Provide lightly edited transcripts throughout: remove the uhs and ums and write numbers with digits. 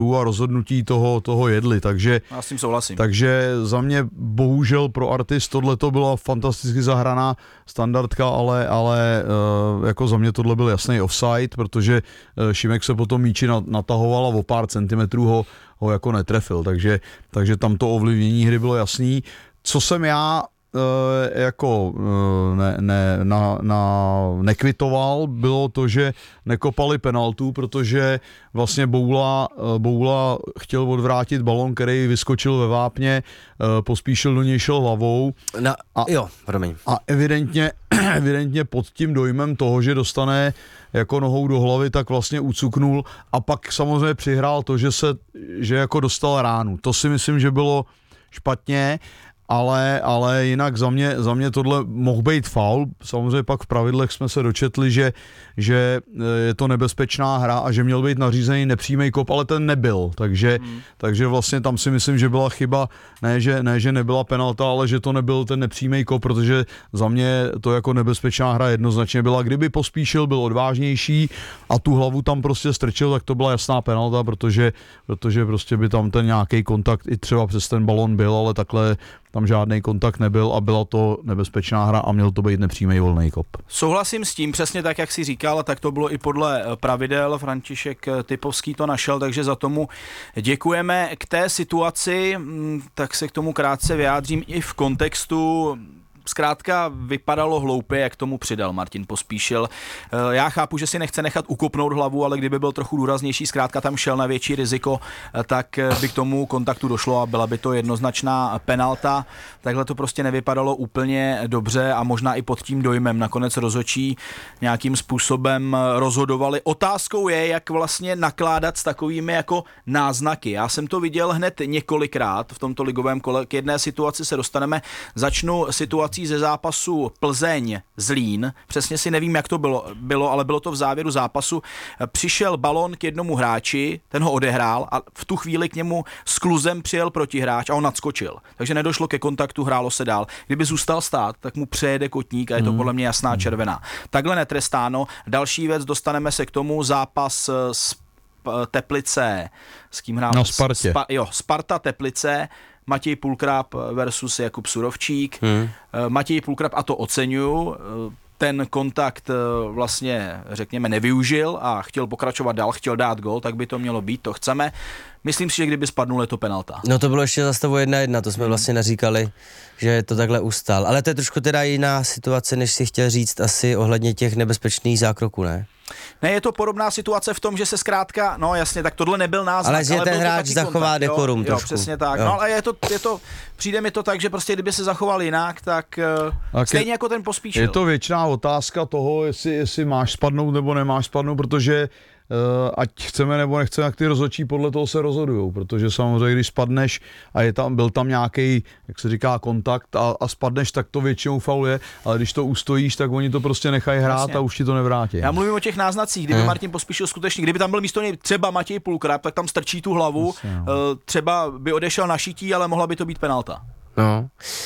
a rozhodnutí toho jedli, takže... Já s tím souhlasím. Takže za mě bohužel pro Artis tohle to byla fantasticky zahraná standardka, ale jako za mě tohle byl jasný offside, protože Šimek se potom míči natahoval a o pár centimetrů ho jako netrefil, takže tam to ovlivnění hry bylo jasný. Co jsem já jako nekvitoval, bylo to, že nekopali penaltu, protože vlastně Boula chtěl odvrátit balon, který vyskočil ve vápně, Pospíšil do něj šel hlavou a evidentně pod tím dojmem toho, že dostane jako nohou do hlavy, tak vlastně ucuknul a pak samozřejmě přihrál to, že jako dostal ránu. To si myslím, že bylo špatně, ale jinak za mě tohle mohl být faul. Samozřejmě pak v pravidlech jsme se dočetli, že je to nebezpečná hra a že měl být nařízený nepřímý kop, ale ten nebyl. Takže vlastně tam si myslím, že byla chyba, ne, že nebyla penalta, ale že to nebyl ten nepřímý kop, protože za mě to jako nebezpečná hra jednoznačně byla. Kdyby Pospíšil, byl odvážnější a tu hlavu tam prostě strčil, tak to byla jasná penalta, protože prostě by tam ten nějaký kontakt i třeba přes ten balon byl, ale takhle tam žádný kontakt nebyl a byla to nebezpečná hra a měl to být nepřímý volný kop. Souhlasím s tím, přesně tak, jak jsi říkal, tak to bylo i podle pravidel. František Typovský to našel, takže za tomu děkujeme. K té situaci, tak se k tomu krátce vyjádřím i v kontextu. Zkrátka vypadalo hloupě, jak tomu přidal Martin Pospíšil. Já chápu, že si nechce nechat ukopnout hlavu, ale kdyby byl trochu důraznější, zkrátka tam šel na větší riziko, tak by k tomu kontaktu došlo a byla by to jednoznačná penalta. Takhle to prostě nevypadalo úplně dobře a možná i pod tím dojmem. Nakonec rozhodčí nějakým způsobem rozhodovali. Otázkou je, jak vlastně nakládat s takovými jako náznaky. Já jsem to viděl hned několikrát v tomto ligovém kole. K jedné situaci se dostaneme. Začnu situací ze zápasu Plzeň-Zlín. Přesně si nevím, jak to bylo, ale bylo to v závěru zápasu. Přišel balon k jednomu hráči, ten ho odehrál a v tu chvíli k němu s kluzem přijel protihráč a on nadskočil. Takže nedošlo ke kontaktu, hrálo se dál. Kdyby zůstal stát, tak mu přejede kotník a je to podle mě jasná červená. Takhle netrestáno. Další věc, dostaneme se k tomu, zápas s Teplice. S kým hrál? Na Spartě. Sparta Teplice. Matěj Pulkrab versus Jakub Surovčík. Matěj Pulkrab, a to oceňuju, ten kontakt vlastně, řekněme, nevyužil a chtěl pokračovat dál, chtěl dát gol, tak by to mělo být, to chceme. Myslím si, že kdyby spadnul, je to penalta. No to bylo ještě za stavu 1-1, to jsme vlastně naříkali, že to takhle ustál. Ale to je trošku teda jiná situace, než si chtěl říct asi ohledně těch nebezpečných zákroků, ne? Ne, je to podobná situace v tom, že se zkrátka, no jasně, tak tohle nebyl náznak. Ale že ten hráč zachová dekorum trošku. Jo, přesně tak. Jo. No ale je to, přijde mi to tak, že prostě kdyby se zachoval jinak, tak stejně jako ten Pospíšil. Je to věčná otázka toho, jestli máš spadnout nebo nemáš spadnout, protože ať chceme nebo nechceme, jak ty rozhodčí podle toho se rozhodujou, protože samozřejmě, když spadneš a byl tam nějaký, jak se říká, kontakt a spadneš, tak to většinou faul je, ale když to ustojíš, tak oni to prostě nechají hrát. Jasně. A už ti to nevrátí. Já mluvím o těch náznacích, kdyby Martin Pospíšil skutečně, kdyby tam byl místo něj třeba Matěj Pulkrab, tak tam strčí tu hlavu, jasně, třeba by odešel na šití, ale mohla by to být penalta. No.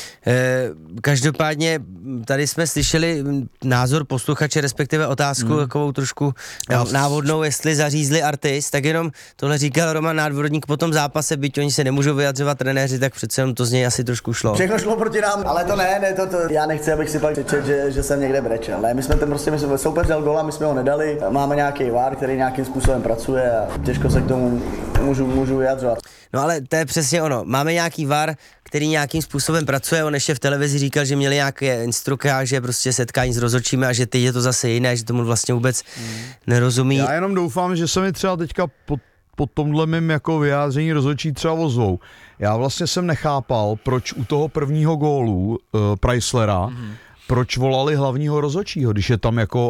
Každopádně tady jsme slyšeli názor posluchače, respektive otázku takovou trošku návodnou, jestli zařízli Artis, tak jenom tohle říkal Roman Nádvorník po tom zápase, byť oni se nemůžou vyjadřovat trenéři, tak přece jenom to z něj asi trošku šlo. Všechno šlo proti nám, ale to ne, to já nechci, abych si pak řečet, že jsem někde brečel. Ne, my jsme soupeř dal gola, my jsme ho nedali, máme nějaký VAR, který nějakým způsobem pracuje a těžko se k tomu můžu vyjadřovat. No ale to je přesně ono, máme nějaký VAR, který nějakým způsobem pracuje, on ještě v televizi říkal, že měli nějaké instruktáže, prostě setkání s rozhodčími a že teď je to zase jiné, že tomu vlastně vůbec nerozumí. Já jenom doufám, že se mi třeba teďka po tomhle mým jako vyjádření rozhodčí třeba ozvou. Já vlastně jsem nechápal, proč u toho prvního gólu Preislera, proč volali hlavního rozhodčího, když je tam jako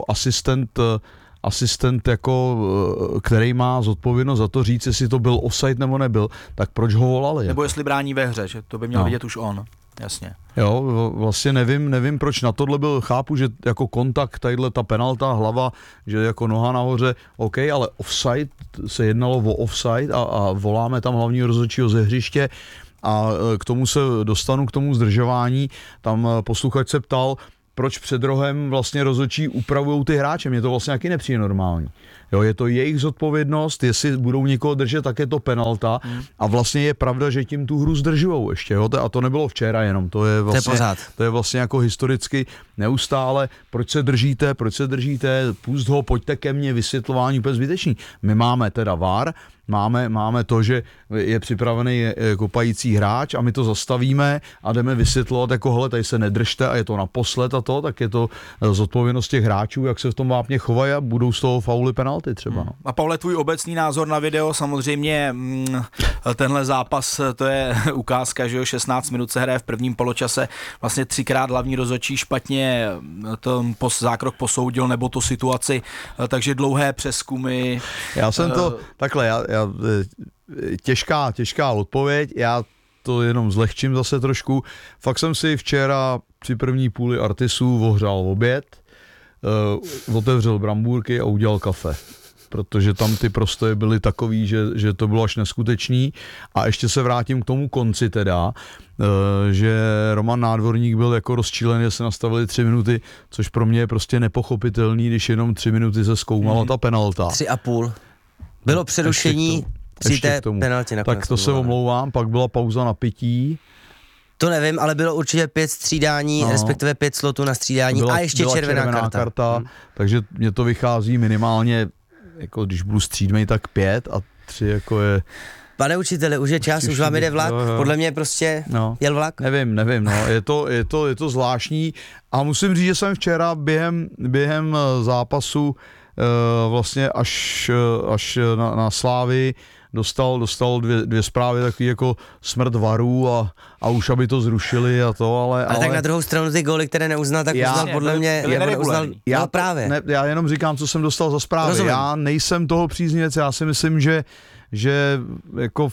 asistent, jako, který má zodpovědnost za to říct, jestli to byl offside nebo nebyl, tak proč ho volali? Nebo jestli brání ve hře, že to by měl vidět už on, jasně. Jo, vlastně nevím, proč na tohle byl, chápu, že jako kontakt, tadyhle ta penalta, hlava, že jako noha nahoře, OK, ale offside, se jednalo o offside a voláme tam hlavního rozhodčího ze hřiště a k tomu se dostanu, k tomu zdržování, tam posluchač se ptal, proč před rohem vlastně rozhodčí upravujou ty hráče, mě to vlastně taky nepřijde normální. Jo, je to jejich zodpovědnost, jestli budou někoho držet, tak je to penalta a vlastně je pravda, že tím tu hru zdržujou ještě, jo, a to nebylo včera jenom, to je vlastně jako historicky neustále, proč se držíte, pust ho, pojďte ke mně, vysvětlování úplně zbytečný. My máme teda VAR, máme to, že je připravený kopající hráč a my to zastavíme a jdeme vysvětlovat, jako hele, tady se nedržte a je to naposled a to, tak je to zodpovědnost těch hráčů, jak se v tom vápně chovají a budou z toho fauly penalty třeba. No. A Pavle, tvůj obecný názor na video, samozřejmě tenhle zápas, to je ukázka, že jo, 16 minut se hraje v prvním poločase, vlastně 3krát hlavní rozhodčí špatně ten zákrok posoudil nebo tu situaci, takže dlouhé přezkumy. Já jsem to, takhle, těžká odpověď, já to jenom zlehčím zase trošku. Fakt jsem si včera při první půli Artisů ohřál oběd, otevřel brambůrky a udělal kafe. Protože tam ty prostoje byly takový, že to bylo až neskutečný. A ještě se vrátím k tomu konci teda, že Roman Nádvorník byl jako rozčílený, že se nastavili 3 minuty, což pro mě je prostě nepochopitelný, když jenom 3 minuty se zkoumala ta penalta. 3,5. Bylo přerušení při té penaltě nakonec. Tak to se omlouvám, pak byla pauza na pití. To nevím, ale bylo určitě 5 střídání, respektive 5 slotů na střídání a ještě červená karta. Takže mě to vychází minimálně, jako když budu střídmej, tak 5 a 3 jako je... Pane učiteli, už je čas, už vám jde vlak, podle mě prostě jel vlak. Nevím, no, je to zvláštní a musím říct, že jsem včera během zápasu vlastně až na Slávy dostal dvě zprávy takový jako smrt varů a už aby to zrušili a to, ale tak na druhou stranu ty góly, které neuznal, tak uznal podle mě, uznal, právě. Já jenom říkám, co jsem dostal za zprávy. Rozumím. Já nejsem toho příznivec, já si myslím, že jako,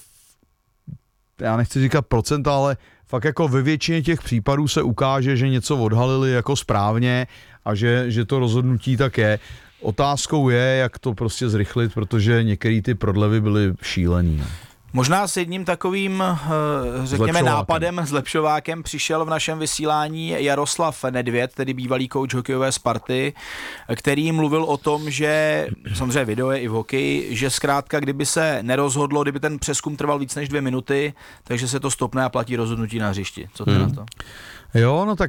já nechci říkat procenta, ale fakt jako ve většině těch případů se ukáže, že něco odhalili jako správně a že to rozhodnutí tak je. Otázkou je, jak to prostě zrychlit, protože některé ty prodlevy byly šílený. Možná s jedním takovým, řekněme, nápadem, zlepšovákem přišel v našem vysílání Jaroslav Nedvěd, tedy bývalý kouč hokejové Sparty, který mluvil o tom, že, samozřejmě video je i v hokeji, že zkrátka, kdyby se nerozhodlo, kdyby ten přezkum trval víc než 2 minuty, takže se to stopne a platí rozhodnutí na hřišti. Co ty na to? Jo, no tak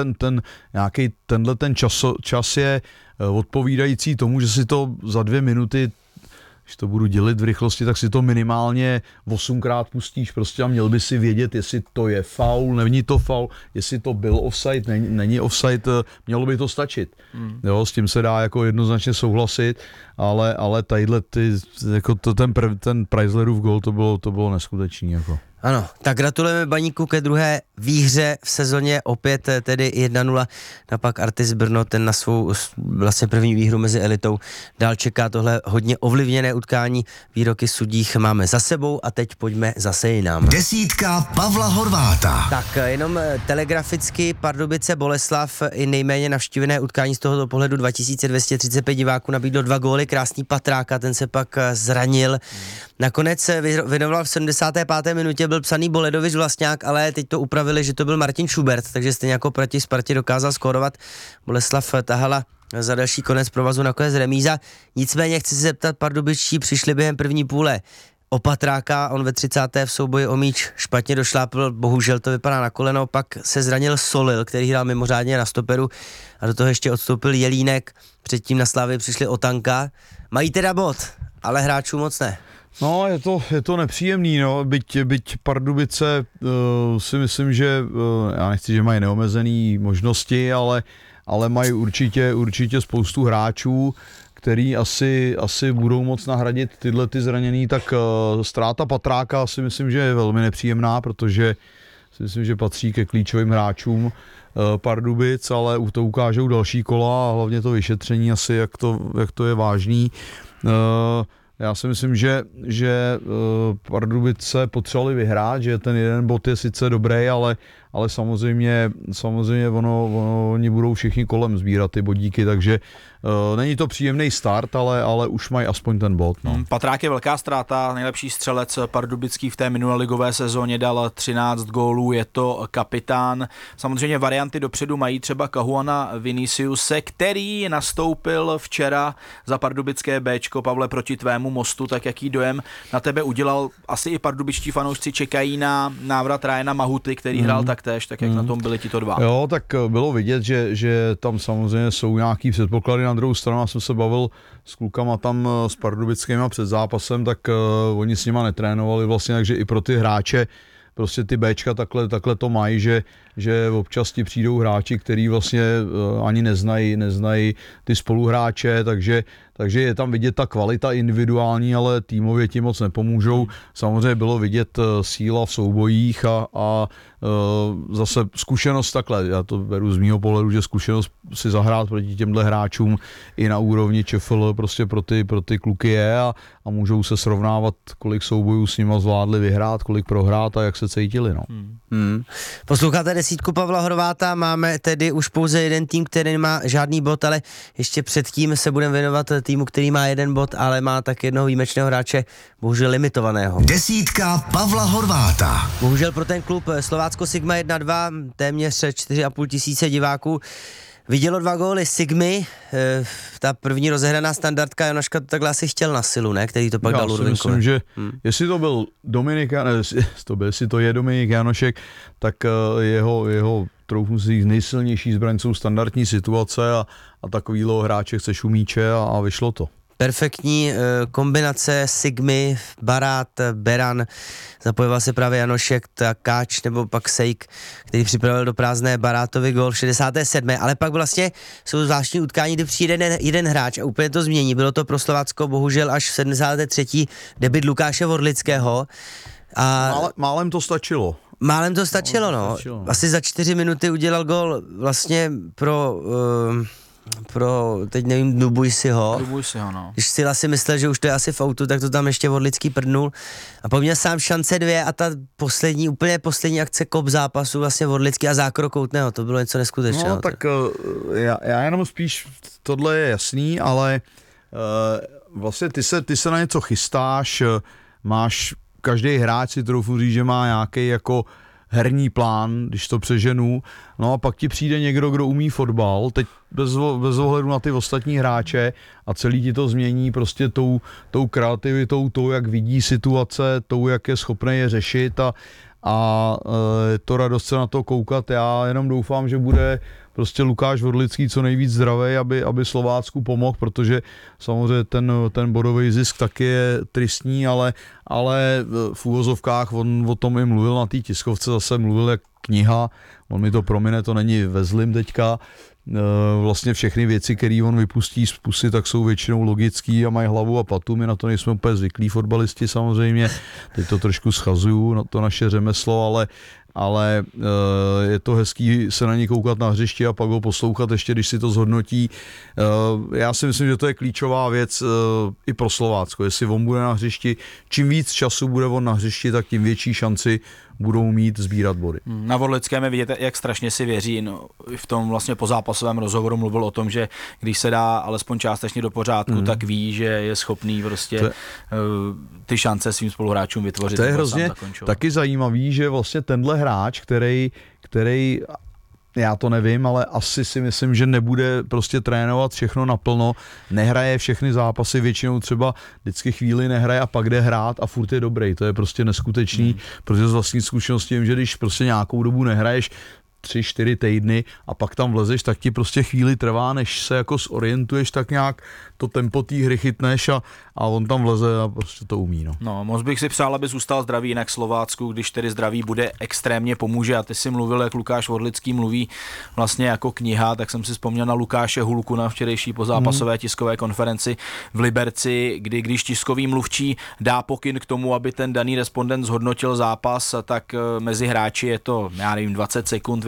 tenhle čas je odpovídající tomu, že si to za 2 minuty, když to budu dělit v rychlosti, tak si to minimálně 8krát pustíš prostě a měl by si vědět, jestli to je faul, není to faul, jestli to byl offside, není offside, mělo by to stačit. Jo, s tím se dá jako jednoznačně souhlasit, ale tadyhle jako ten Preislerův gól, to bylo neskutečný. Jako. Ano, tak gratulujeme Baníku ke druhé výhře v sezóně, opět tedy 1-0, napak Artis Brno, ten na svou vlastně první výhru mezi elitou dál čeká tohle hodně ovlivněné utkání, výroky sudích máme za sebou a teď pojďme zase jinam. Desítka Pavla Horváta. Tak jenom telegraficky Pardubice Boleslav i nejméně navštívené utkání z tohoto pohledu 2235 diváků nabídlo 2 góly, krásný Patráka, ten se pak zranil. Nakonec vynoval v 75. minutě, byl psaný Boledovič Vlastňák, ale teď to upravili, že to byl Martin Schubert, takže stejně jako proti Spartě dokázal skórovat. Boleslav tahala za další konec provazu nakonec remíza. Nicméně chci se zeptat, Pardubičtí přišli během první půle o Patráka, on ve 30. v souboji o míč špatně došlápl, bohužel to vypadá na koleno, pak se zranil Solil, který hrál mimořádně na stoperu a do toho ještě odstoupil Jelínek, předtím na Slávy přišli o Tanka. Mají teda bod, ale hráčů moc ne. No, je to nepříjemný, no, byť Pardubice si myslím, že já nechci, že mají neomezený možnosti, ale mají určitě spoustu hráčů, který asi budou moc nahradit tyhle ty zraněný, tak ztráta Patráka si myslím, že je velmi nepříjemná, protože si myslím, že patří ke klíčovým hráčům Pardubic, ale to ukážou další kola a hlavně to vyšetření asi, jak to je vážný. Já si myslím, že Pardubice potřebovali vyhrát, že ten jeden bod je sice dobrý, ale samozřejmě oni budou všichni kolem sbírat ty bodíky, takže není to příjemný start, ale už mají aspoň ten bod. No. Patrák je velká ztráta, nejlepší střelec pardubický v té minulé ligové sezóně, dal 13 gólů, je to kapitán. Samozřejmě varianty dopředu mají třeba Kahuana Viniciuse, který nastoupil včera za pardubické Bčko. Pavle, proti tvému Mostu, tak jaký dojem na tebe udělal? Asi i pardubičtí fanoušci čekají na návrat Ryana Mahuty, který hrál taktéž, tak jak na tom byli tito dva. Jo, tak bylo vidět, že tam samozřejmě jsou nějaký předpoklady. Na druhou stranu, já jsem se bavil s klukama tam s pardubickýma před zápasem, tak oni s nima netrénovali vlastně, takže i pro ty hráče prostě ty Bčka takhle to mají, že občas ti přijdou hráči, který vlastně ani neznají ty spoluhráče, takže je tam vidět ta kvalita individuální, ale týmově ti moc nepomůžou. Samozřejmě bylo vidět síla v soubojích a zase zkušenost takhle, já to beru z mýho pohledu, že zkušenost si zahrát proti těmhle hráčům i na úrovni ČFL prostě pro ty kluky je a můžou se srovnávat, kolik soubojů s nima zvládli vyhrát, kolik prohrát a jak se cítili. No. Posloucháte desítku Pavla Horváta, máme tedy už pouze jeden tým, který nemá žádný bod, ale ještě předtím se budeme věnovat týmu, který má jeden bod, ale má tak jednoho výjimečného hráče, bohužel limitovaného. Desítka Pavla Horváta. Bohužel pro ten klub Slovácko Sigma 1-2, téměř 4,5 tisíce diváků vidělo 2 góly Sigmy, ta první rozehraná standardka, Janoška to takhle asi chtěl na silu, ne? Který to pak dal Urvinkovi. Já si myslím, že jestli to byl jestli to je Dominik Janošek, tak jeho troufnu si říct, nejsilnější zbraň jsou standardní situace a takovýhle hráče chceš u míče a vyšlo to. Perfektní kombinace Sigmy, Barát, Beran, zapojoval se právě Janošek, Takáč nebo pak Sejk, který připravil do prázdné Barátovi gól v 67. Ale pak vlastně jsou zvláštní utkání, kdy přijde jeden hráč a úplně to změní. Bylo to pro Slovácko bohužel až v 73. debut Lukáše Vodlického. Málem to stačilo. Málem to stačilo, no. Asi za 4 minuty udělal gól vlastně pro teď nevím, Dubujsiho, no. Když Sila si myslel, že už to je asi v autu, tak to tam ještě Vodlický prdnul a po měl sám šance 2 a ta úplně poslední akce kop zápasu vlastně Vodlický a zákrok Koutného, to bylo něco neskutečného. No tak já jenom spíš, tohle je jasný, ale vlastně ty se na něco chystáš, máš, každý hráč si troufnu říct, že má nějaký jako herní plán, když to přeženu, no a pak ti přijde někdo, kdo umí fotbal, teď bez ohledu na ty ostatní hráče a celý ti to změní prostě tou kreativitou, tou, jak vidí situace, tou, jak je schopný je řešit a je to radost se na to koukat. Já jenom doufám, že bude prostě Lukáš Vodlický co nejvíc zdravý, aby Slovácku pomohl, protože samozřejmě ten bodový zisk taky je tristní, ale v úvozovkách on o tom i mluvil na té tiskovce, zase mluvil jak kniha, on mi to promine, to není ve zlým teďka. Vlastně všechny věci, které on vypustí z pusy, tak jsou většinou logický a mají hlavu a patu. My na to nejsme úplně zvyklí fotbalisti samozřejmě. Teď to trošku schazuju, na to naše řemeslo, ale je to hezký se na něj koukat na hřišti a pak ho poslouchat ještě, když si to zhodnotí. Já si myslím, že to je klíčová věc i pro Slovácko. Jestli on bude na hřišti, čím víc času bude on na hřišti, tak tím větší šanci budou mít sbírat body. Na Vodlickém je vidět, jak strašně si věří. No, v tom vlastně pozápasovém rozhovoru mluvil o tom, že když se dá alespoň částečně do pořádku, tak ví, že je schopný prostě ty šance svým spoluhráčům vytvořit. To je hrozně taky zajímavý, že vlastně tenhle hráč, který já to nevím, ale asi si myslím, že nebude prostě trénovat všechno naplno, nehraje všechny zápasy, většinou třeba vždycky chvíli nehraje a pak jde hrát a furt je dobrý, to je prostě neskutečný, protože z vlastní zkušenosti vím, že když prostě nějakou dobu nehraješ 3-4 týdny a pak tam vlezeš, tak ti prostě chvíli trvá, než se jako zorientuješ, tak nějak to tempo té hry chytneš a on tam vleze a prostě to umí. No, moc bych si přál, aby zůstal zdravý, jinak Slovácku, když tedy zdraví bude, extrémně pomůže. A ty si mluvil, jak Lukáš Vodlický mluví vlastně jako kniha, tak jsem si vzpomněl na Lukáše Hulku na včerejší pozápasové tiskové konferenci v Liberci, kdy když tiskový mluvčí dá pokyn k tomu, aby ten daný respondent zhodnotil zápas, tak mezi hráči je to, já nevím, 20 sekund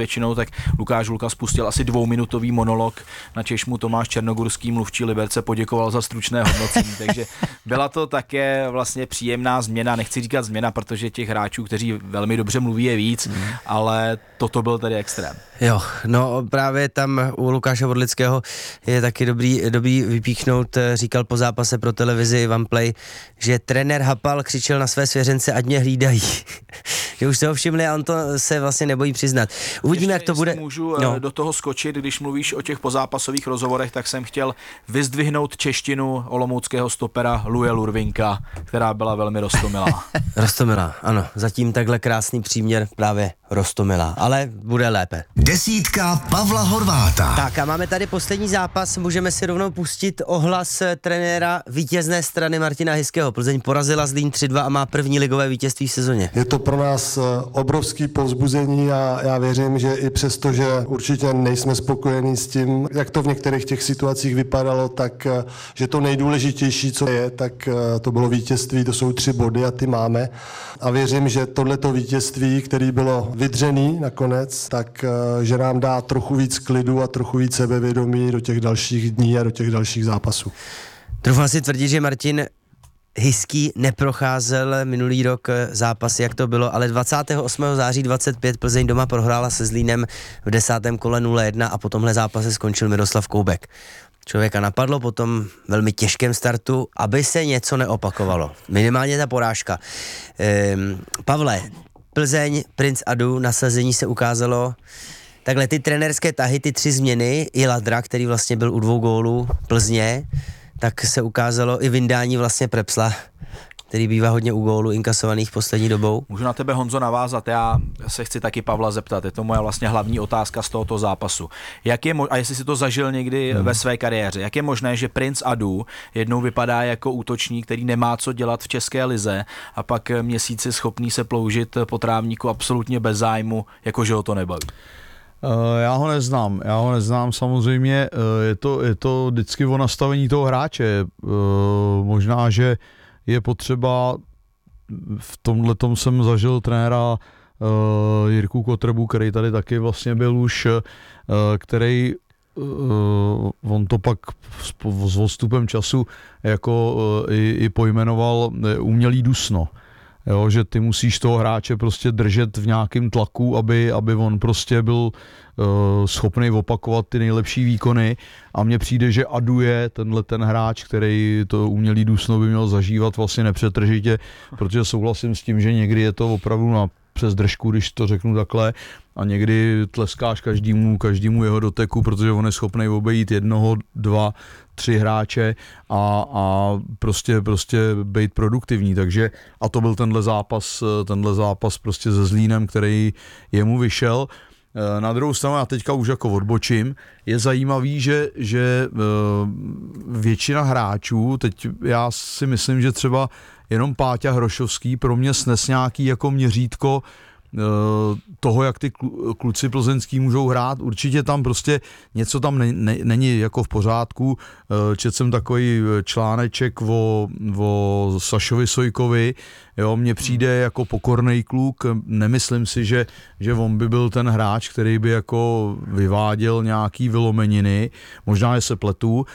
většinou, tak Lukáš Hulka spustil asi 2minutový monolog, načež mu Tomáš Černogurský, mluvčí Liberce, poděkoval za stručné hodnocení, takže byla to také vlastně příjemná změna, nechci říkat změna, protože těch hráčů, kteří velmi dobře mluví, je víc, ale toto byl tedy extrém. Jo, no právě tam u Lukáše Vodlického je taky dobrý vypíchnout, říkal po zápase pro televizi OnePlay, že trenér Hapal křičel na své svěřence, ať mě hlídají. Že už se ho všimli a on to se vlastně nebojí přiznat. Uvidíme, jak to bude. Můžu do toho skočit, když mluvíš o těch pozápasových rozhovorech, tak jsem chtěl vyzdvihnout češtinu olomouckého stopera Luje Lurvinka, která byla velmi roztomilá. Roztomilá, ano. Zatím takhle krásný příměr právě roztomilá, ale bude lépe. Desítka Pavla Horváta. Tak a máme tady poslední zápas, můžeme si rovnou pustit ohlas trenéra vítězné strany Martina Hyského. Plzeň porazila Zlín 3-2 a má první ligové vítězství v sezóně. Je to pro nás obrovský povzbuzení a já věřím, že i přesto, že určitě nejsme spokojení s tím, jak to v některých těch situacích vypadalo, tak že to nejdůležitější, co je, tak to bylo vítězství, to jsou 3 body a ty máme. A věřím, že tohleto vítězství, který bylo vydřený nakonec, tak že nám dá trochu víc klidu a trochu víc sebevědomí do těch dalších dní a do těch dalších zápasů. Troufám si tvrdit, že Martin Hyský neprocházel minulý rok zápasy, jak to bylo, ale 28. září 25 Plzeň doma prohrála se Zlínem v 10. kole 0-1 a po tomhle zápase skončil Miroslav Koubek. Člověka napadlo po tom velmi těžkém startu, aby se něco neopakovalo. Minimálně ta porážka. Pavle, Plzeň, Princ Adu, nasazení se ukázalo. Takhle ty trenérské tahy, ty 3 změny, i Ladra, který vlastně byl u 2 gólů Plzně, tak se ukázalo i vyndání vlastně Prepsla, který bývá hodně u gólů inkasovaných poslední dobou. Můžu na tebe, Honzo, navázat, já se chci taky Pavla zeptat, je to moje vlastně hlavní otázka z tohoto zápasu. A jestli si to zažil někdy ve své kariéře, jak je možné, že Princ Adu jednou vypadá jako útočník, který nemá co dělat v české lize a pak měsíci schopný se ploužit po trávníku absolutně bez zájmu, jakože ho to nebaví? Já ho neznám samozřejmě, je to vždycky o nastavení toho hráče, možná, že je potřeba, v tomhletom jsem zažil trenéra Jirku Kotrebu, který tady taky vlastně byl už, který on to pak s odstupem času jako i pojmenoval umělý dusno. Jo, že ty musíš toho hráče prostě držet v nějakém tlaku, aby on prostě byl schopný opakovat ty nejlepší výkony a mně přijde, že Adu je ten hráč, který to umělý dusno by měl zažívat vlastně nepřetržitě, protože souhlasím s tím, že někdy je to opravdu přes držku, když to řeknu takhle, a někdy tleskáš každému jeho doteku, protože on je schopný obejít 1, 2, 3 hráče a prostě být produktivní, takže a to byl tenhle zápas prostě se Zlínem, který jemu vyšel. Na druhou stranu, já teďka už jako odbočím, je zajímavý, že většina hráčů, teď já si myslím, že třeba jenom Páťa Hrošovský pro mě snes nějaký jako měřítko toho, jak ty kluci plzeňský můžou hrát. Určitě tam prostě něco tam není jako v pořádku. Četl jsem takový článeček o Sašovi Sojkovi. Jo, mně přijde jako pokornej kluk. Nemyslím si, že on by byl ten hráč, který by jako vyváděl nějaký vylomeniny. Možná, že se pletu,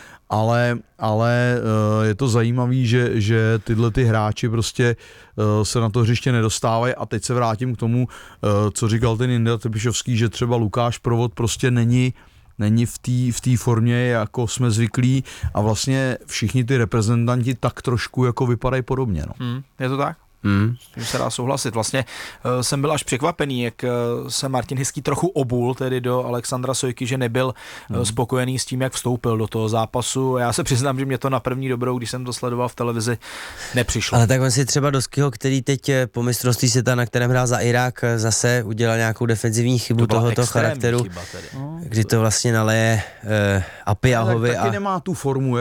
ale je to zajímavý, že tyhle ty hráči prostě se na to hřiště nedostávají a teď se vrátím k tomu, co říkal ten Jindra Trpišovský, že třeba Lukáš Provod prostě není v té formě, jako jsme zvyklí a vlastně všichni ty reprezentanti tak trošku jako vypadají podobně. No. Je to tak? S tím se dá souhlasit. Vlastně jsem byl až překvapený, jak se Martin Hyský trochu obul tedy do Alexandra Sojky, že nebyl spokojený s tím, jak vstoupil do toho zápasu. Já se přiznám, že mě to na první dobrou, když jsem to sledoval v televizi, nepřišlo. Ale tak on si třeba Doskyho, který teď po mistrovství světa, na kterém hrál za Irák, zase udělal nějakou defenzivní chybu tohoto charakteru, kdy to vlastně naleje Apiahovi. Taky nemá tu formu,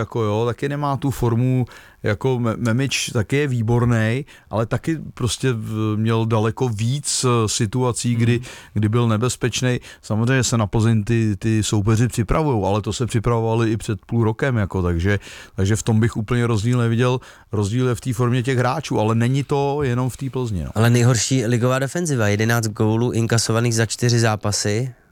jako Memič taky je výborný, ale taky prostě měl daleko víc situací, kdy byl nebezpečný. Samozřejmě se na Plzeň ty soupeři připravujou, ale to se připravovali i před půl rokem, jako, takže v tom bych úplně rozdíl neviděl. Rozdíl je v té formě těch hráčů, ale není to jenom v té Plzni. No. Ale nejhorší ligová defenziva, 11 gólů inkasovaných za 4 zápasy.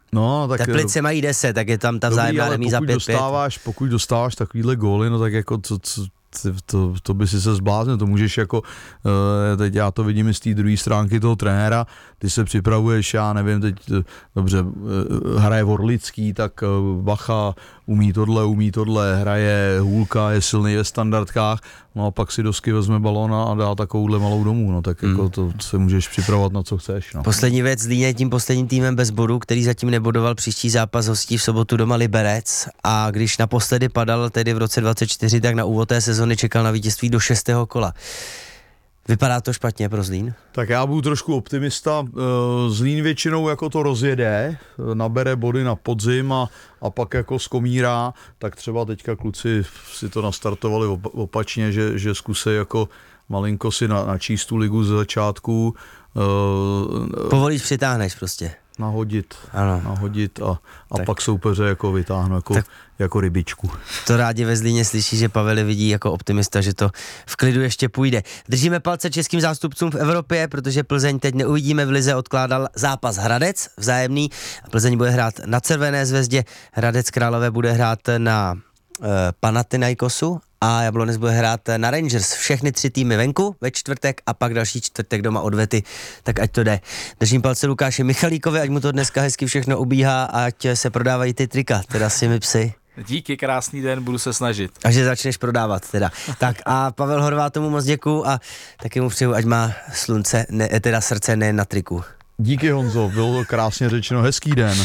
No, tak Teplice mají 10, tak je tam ta vzájemná remíza 5-5. Pokud dostáváš takovýhle góly, no tak jako to by si se zbláznil, to můžeš jako, teď já to vidím z té druhé stránky toho trenéra, ty se připravuješ, já nevím, teď dobře, hraje Vorlický, tak bacha, umí tohle, hraje Hůlka, je silný ve standardkách, no a pak si dosky vezme balón a dá takovouhle malou domů, no tak jako to se můžeš připravovat na co chceš. No. Poslední věc, Zlín je tím posledním týmem bez bodu, který zatím nebodoval. Příští zápas hostí v sobotu doma Liberec, a když naposledy padal tedy v roce 24, tak na úvod té sezony čekal na vítězství do 6. kola. Vypadá to špatně pro Zlín? Tak já budu trošku optimista. Zlín většinou jako to rozjede, nabere body na podzim a pak jako skomírá, tak třeba teďka kluci si to nastartovali opačně, že zkusí jako malinko si načíst tu ligu z začátku. Povolíš, přitáhneš prostě. Nahodit a tak. Pak soupeře jako vytáhnu jako rybičku. To rádi ve Zlíně slyší, že Pavel vidí jako optimista, že to v klidu ještě půjde. Držíme palce českým zástupcům v Evropě, protože Plzeň teď neuvidíme v lize, odkládal zápas Hradec vzájemný. Plzeň bude hrát na Červené Zvezdě, Hradec Králové bude hrát na Panathinaikosu a Jablonec bude hrát na Rangers. Všechny 3 týmy venku ve čtvrtek a pak další čtvrtek doma odvety, tak ať to jde. Držím palce Lukáši Michalíkovi, ať mu to dneska hezky všechno ubíhá a ať se prodávají ty trika, teda s těmi psy. Díky, krásný den, budu se snažit. A že začneš prodávat teda. Tak a Pavel Horváth, tomu moc děkuju a taky mu přeju, ať má srdce ne na triku. Díky, Honzo, bylo krásně řečeno, hezký den.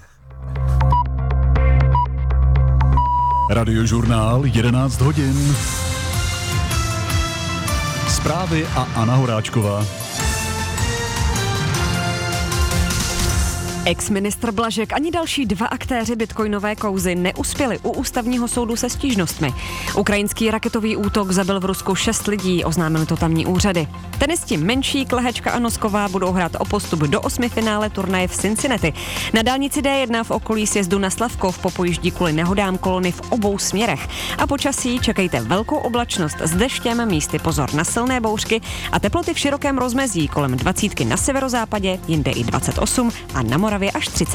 Radiožurnál 11 hodin. Zprávy a Anna Horáčková. Ex-ministr Blažek ani další 2 aktéři bitcoinové kauzy neuspěli u ústavního soudu se stížnostmi. Ukrajinský raketový útok zabil v Rusku 6 lidí, oznámili to tamní úřady. Tenisti Menšík, Lehečka a Nosková budou hrát o postup do 8. finále turnaje v Cincinnati. Na dálnici D1 v okolí sjezdu na Slavkov popojíždí kvůli nehodám kolony v obou směrech. A počasí čekejte velkou oblačnost s deštěm, místy pozor na silné bouřky a teploty v širokém rozmezí kolem 20 na severozápadě, jinde i 28 a na Moravě až 30.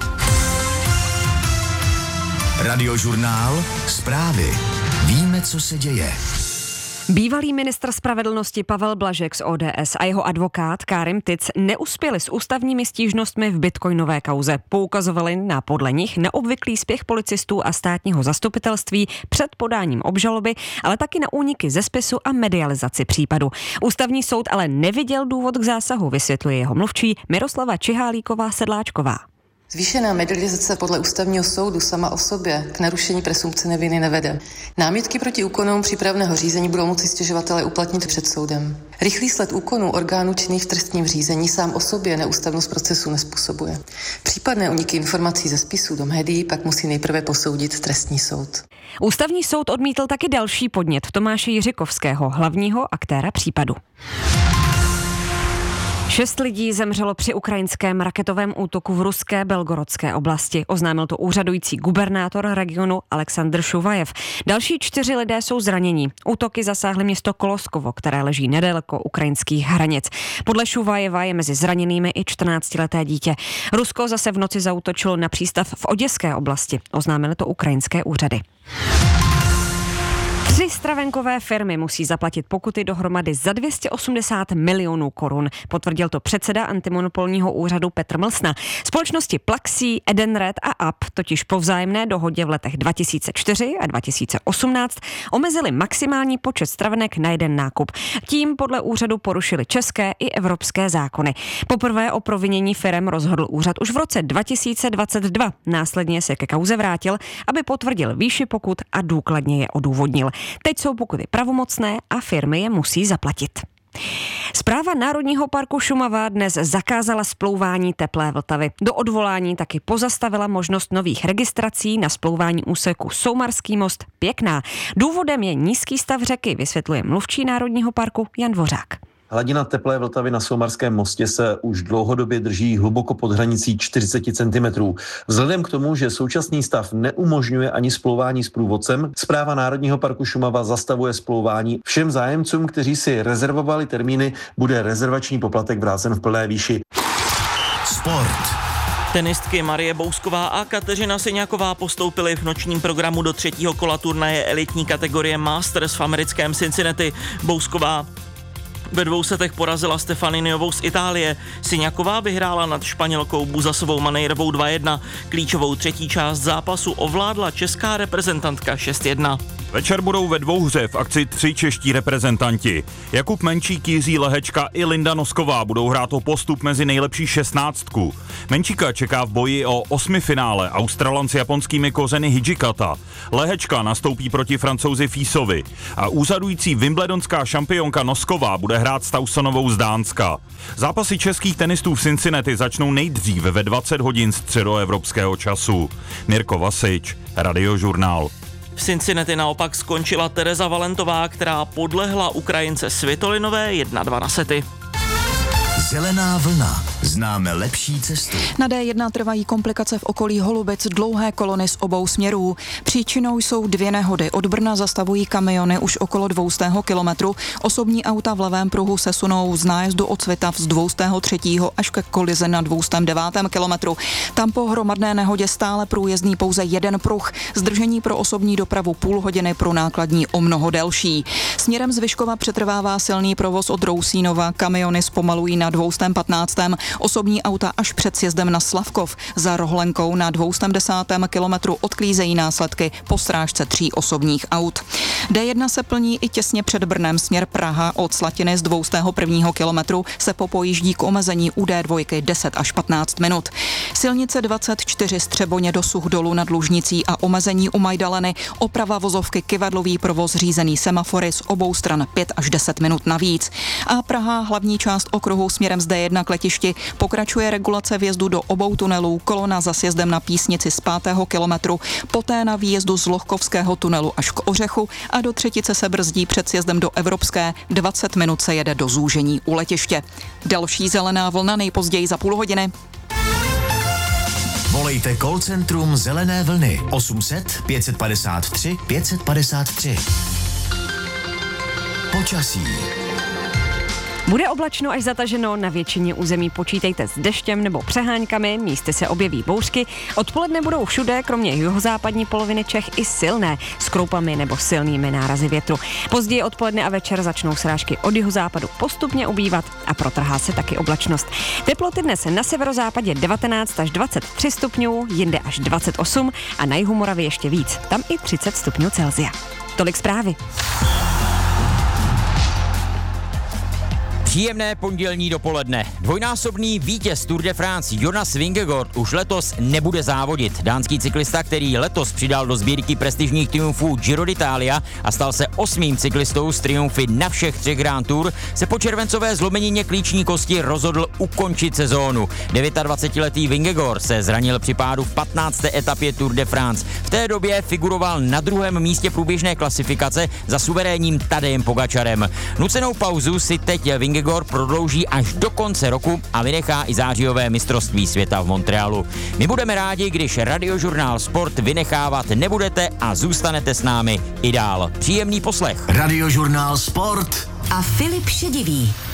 Radiožurnál, zprávy. Víme, co se děje. Bývalý ministr spravedlnosti Pavel Blažek z ODS a jeho advokát Kárim Tic neuspěli s ústavními stížnostmi v bitcoinové kauze. Poukazovali na podle nich neobvyklý spěch policistů a státního zastupitelství před podáním obžaloby, ale taky na úniky ze spisu a medializaci případu. Ústavní soud ale neviděl důvod k zásahu, vysvětluje jeho mluvčí Miroslava Čihálíková-Sedláčková. Zvýšená medializace podle ústavního soudu sama o sobě k narušení presumpce neviny nevede. Námitky proti úkonům přípravného řízení budou moci stěžovatelé uplatnit před soudem. Rychlý sled úkonů orgánů činných v trestním řízení sám o sobě neústavnost procesu nezpůsobuje. Případné úniky informací ze spisů do médií pak musí nejprve posoudit trestní soud. Ústavní soud odmítl taky další podnět Tomáše Jiřikovského, hlavního aktéra případu. 6 lidí zemřelo při ukrajinském raketovém útoku v ruské Belgorodské oblasti. Oznámil to úřadující gubernátor regionu Aleksandr Šuvajev. Další 4 lidé jsou zranění. Útoky zasáhly město Koloskovo, které leží nedaleko ukrajinských hranic. Podle Šuvajeva je mezi zraněnými i 14leté dítě. Rusko zase v noci zaútočilo na přístav v Oděské oblasti. Oznámily to ukrajinské úřady. 3 stravenkové firmy musí zaplatit pokuty dohromady za 280 milionů korun. Potvrdil to předseda antimonopolního úřadu Petr Mlsna. Společnosti Plaxi, Edenred a Up totiž po vzájemné dohodě v letech 2004 a 2018 omezili maximální počet stravenek na jeden nákup. Tím podle úřadu porušili české i evropské zákony. Poprvé o provinění firem rozhodl úřad už v roce 2022. Následně se ke kauze vrátil, aby potvrdil výši pokut a důkladně je odůvodnil. Teď jsou pokuty pravomocné a firmy je musí zaplatit. Správa Národního parku Šumava dnes zakázala splouvání Teplé Vltavy. Do odvolání taky pozastavila možnost nových registrací na splouvání úseku Soumarský most Pěkná. Důvodem je nízký stav řeky, vysvětluje mluvčí Národního parku Jan Dvořák. Hladina Teplé Vltavy na Soumarském mostě se už dlouhodobě drží hluboko pod hranicí 40 cm. Vzhledem k tomu, že současný stav neumožňuje ani splouvání s průvodcem, Správa Národního parku Šumava zastavuje splouvání. Všem zájemcům, kteří si rezervovali termíny, bude rezervační poplatek vrácen v plné výši. Sport. Tenistky Marie Bousková a Kateřina Syňaková postoupily v nočním programu do 3. kola turnaje elitní kategorie Masters v americkém Cincinnati. Bousková ve 2 setech porazila Stefaniniovou z Itálie. Syňaková vyhrála nad Španělkou Buzasovou Maneirovou 2-1. Klíčovou 3. část zápasu ovládla česká reprezentantka 6-1. Večer budou ve dvouhře v akci 3 čeští reprezentanti. Jakub Menčík, Jiří Lehečka i Linda Nosková budou hrát o postup mezi nejlepší 16. Menčíka čeká v boji o 8 finále Australan s japonskými kořeny Hijikata. Lehečka nastoupí proti Francouzi Físovi a úřadující wimbledonská šampionka Nosková bude hrát s Tausonovou z Dánska. Zápasy českých tenistů v Cincinnati začnou nejdříve ve 20 hodin středoevropského času. Mirko Vasič, Radiožurnál. V Cincinnati naopak skončila Tereza Valentová, která podlehla Ukrajince Svitolinové 1-2 na sety. Zelená vlna. Známe lepší cestu. Na D1 trvají komplikace v okolí Holubic, dlouhé kolony z obou směrů. Příčinou jsou 2 nehody. Od Brna zastavují kamiony už okolo 200 kilometru. Osobní auta v levém pruhu se sunou z nájezdu od Svitav z 203. až ke kolize na 209. kilometru. Tam po hromadné nehodě stále průjezdný pouze jeden pruh. Zdržení pro osobní dopravu půl hodiny, pro nákladní o mnoho delší. Směrem z Vyškova přetrvává silný provoz od Rousínova. Kamiony zpomalují na 215. Osobní auta až před sjezdem na Slavkov. Za Rohlenkou na 210. kilometru odklízejí následky po srážce 3 osobních aut. D1 se plní i těsně před Brnem. Směr Praha od Slatiny z 201. kilometru se popojíždí k omezení u D2 10 až 15 minut. Silnice 24 Střeboně do Suchdolu nad Lužnicí a omezení u Majdaleny, oprava vozovky Kyvadlový provoz, řízený semafory z obou stran 5 až 10 minut navíc. A Praha, hlavní část okruhu směrem z D1 k letišti, pokračuje regulace vjezdu do obou tunelů, kolona za sjezdem na Písnici z 5. kilometru, poté na výjezdu z Lohkovského tunelu až k Ořechu a do Třetice se brzdí před sjezdem do Evropské, 20 minut se jede do zúžení u letiště. Další zelená vlna nejpozději za půl hodiny. Volejte call centrum Zelené vlny 800 553 553. Počasí. Bude oblačno až zataženo, na většině území počítejte s deštěm nebo přeháňkami, místy se objeví bouřky. Odpoledne budou všude, kromě jihozápadní poloviny Čech, i silné, s kroupami nebo silnými nárazy větru. Později odpoledne a večer začnou srážky od jihozápadu postupně ubývat a protrhá se taky oblačnost. Teploty dnes na severozápadě 19 až 23 stupňů, jinde až 28 a na jihu Moravy ještě víc, tam i 30 stupňů Celsia. Tolik zprávy. Příjemné pondělní dopoledne. Dvojnásobný vítěz Tour de France Jonas Vingegaard už letos nebude závodit. Dánský cyklista, který letos přidal do sbírky prestižních triumfů Giro d'Italia a stal se 8. cyklistou s triumfy na všech 3 Grand Tour, se po červencové zlomenině klíční kosti rozhodl ukončit sezónu. 29letý Vingegaard se zranil při pádu v 15. etapě Tour de France. V té době figuroval na 2. místě průběžné klasifikace za suverénním Tadejem Pogačarem. Nucenou pauzu si teď Vingegaard prodlouží až do konce roku a vynechá i zářijové mistrovství světa v Montrealu. My budeme rádi, když Radiožurnál Sport vynechávat nebudete a zůstanete s námi i dál. Příjemný poslech. Radiožurnál Sport a Filip Šedivý.